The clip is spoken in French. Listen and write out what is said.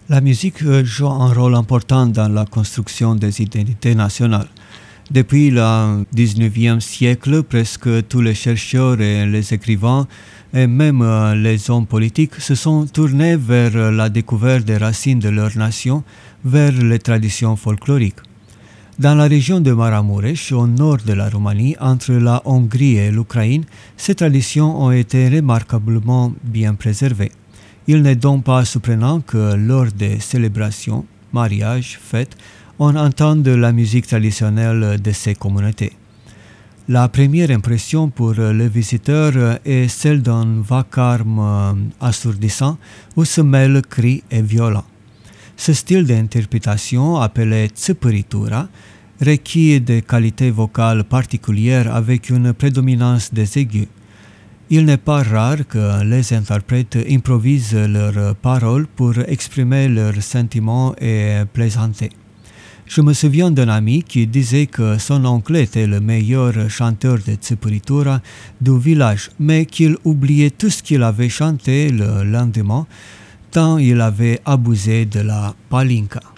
La musique joue un rôle important dans la construction des identités nationales. Depuis le 19e siècle, presque tous les chercheurs et les écrivains, et même les hommes politiques, se sont tournés vers la découverte des racines de leur nation, vers les traditions folkloriques. Dans la région de Maramureș, au nord de la Roumanie, entre la Hongrie et l'Ukraine, ces traditions ont été remarquablement bien préservées. Il n'est donc pas surprenant que lors des célébrations, mariages, fêtes, on entende la musique traditionnelle de ces communautés. La première impression pour le visiteur est celle d'un vacarme assourdissant où se mêlent cris et violons. Ce style d'interprétation, appelé țăpăritura, requiert des qualités vocales particulières avec une prédominance des aigus. Il n'est pas rare que les interprètes improvisent leurs paroles pour exprimer leurs sentiments et plaisanter. Je me souviens d'un ami qui disait que son oncle était le meilleur chanteur de țăpăritura du village, mais qu'il oubliait tout ce qu'il avait chanté le lendemain, tant il avait abusé de la palinka.